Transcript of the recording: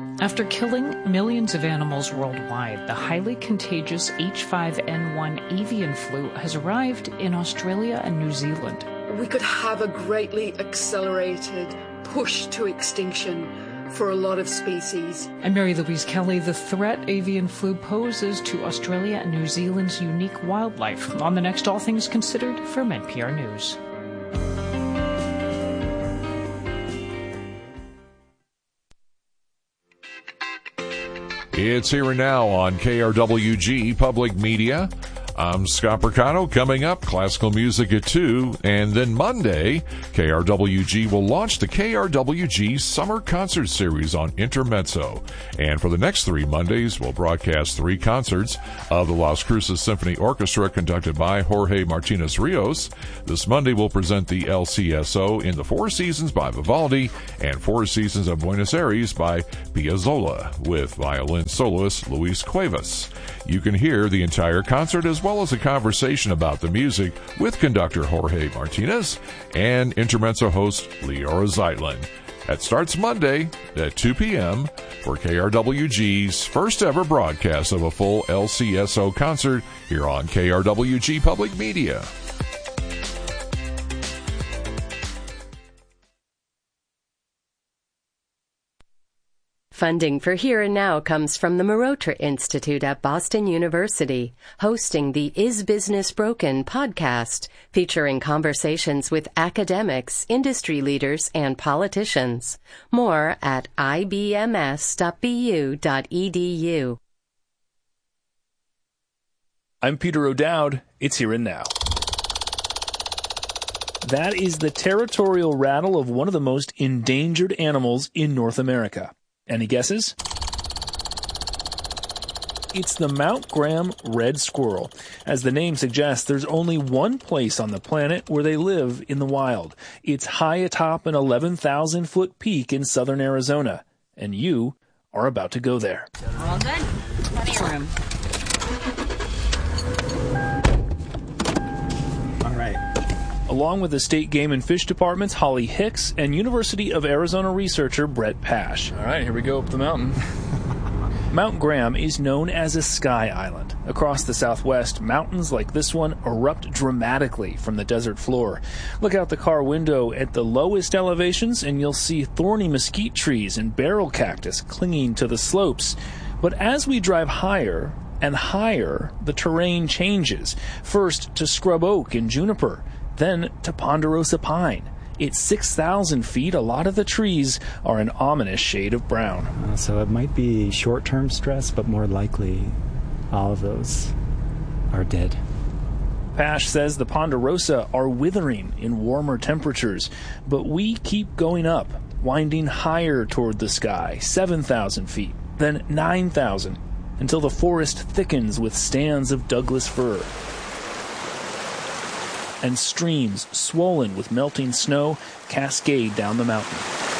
After killing millions of animals worldwide, the highly contagious H5N1 avian flu has arrived in Australia and New Zealand. We could have a greatly accelerated push to extinction for a lot of species. I'm Mary Louise Kelly. The threat avian flu poses to Australia and New Zealand's unique wildlife. On the next All Things Considered from NPR News. It's Here and Now on KRWG Public Media. I'm Scott Percano. Coming up, classical music at 2. And then Monday, KRWG will launch the KRWG Summer Concert Series on Intermezzo. And for the next 3 Mondays, we'll broadcast 3 concerts of the Las Cruces Symphony Orchestra conducted by Jorge Martinez Rios. This Monday, we'll present the LCSO in the Four Seasons by Vivaldi and Four Seasons of Buenos Aires by Piazzolla with violin soloist Luis Cuevas. You can hear the entire concert as well as a conversation about the music with conductor Jorge Martinez and Intermezzo host Leora Zeitlin. That starts Monday at 2 p.m. for KRWG's first ever broadcast of a full LCSO concert here on KRWG Public Media. Funding for Here and Now comes from the Marotra Institute at Boston University, hosting the Is Business Broken podcast, featuring conversations with academics, industry leaders, and politicians. More at ibms.bu.edu. I'm Peter O'Dowd. It's Here and Now. That is the territorial rattle of one of the most endangered animals in North America. Any guesses? It's the Mount Graham red squirrel. As the name suggests, there's only one place on the planet where they live in the wild. It's high atop an 11,000-foot peak in southern Arizona, and you are about to go there. All good? Plenty of room. All right. Along with the State Game and Fish Department's Holly Hicks and University of Arizona researcher Brett Pash. All right, here we go up the mountain. Mount Graham is known as a sky island. Across the southwest, mountains like this one erupt dramatically from the desert floor. Look out the car window at the lowest elevations and you'll see thorny mesquite trees and barrel cactus clinging to the slopes. But as we drive higher and higher, the terrain changes. First to scrub oak and juniper, then to ponderosa pine. At 6,000 feet, a lot of the trees are an ominous shade of brown. So it might be short-term stress, but more likely all of those are dead. Pash says the ponderosa are withering in warmer temperatures, but we keep going up, winding higher toward the sky, 7,000 feet, then 9,000, until the forest thickens with stands of Douglas fir. And streams, swollen with melting snow, cascade down the mountain.